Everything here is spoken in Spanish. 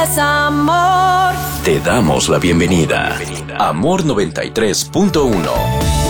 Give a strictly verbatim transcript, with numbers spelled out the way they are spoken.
es amor. Te damos la bienvenida. Amor noventa y tres punto uno.